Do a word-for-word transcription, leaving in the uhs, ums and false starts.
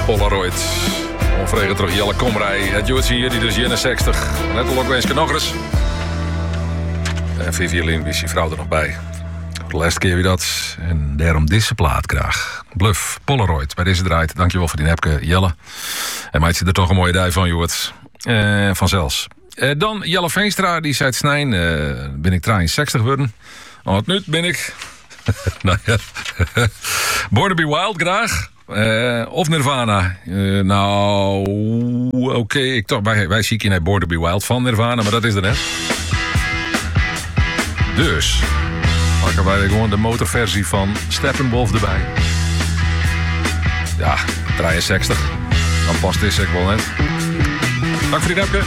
Polaroid. Onvregen terug Jelle Komrij. Het Joodse hier, die dus eenenzestig. Net al ook wensen nog eens. En Vivian Lin is die vrouw er nog bij. De laatste keer weer dat. En daarom deze plaat graag. Bluff, Polaroid, bij deze draait. Dankjewel voor die nepke, Jelle. En maakt je er toch een mooie dij van, Joert. Uh, van zelfs. Uh, dan Jelle Veenstra, die zei het snijn. Uh, ben ik drieënzestig geworden. Oh, het nu ben ik. nou ja. Born to be Wild graag. Uh, of Nirvana. Uh, nou, oké. Okay. Ik toch, wij, wij zien hier Born to be Wild van Nirvana, maar dat is er net. Dus pakken wij gewoon de motorversie van Steppenwolf erbij. Ja, drieënzestig. Dan past dit zeker wel net. Dank voor die nepke.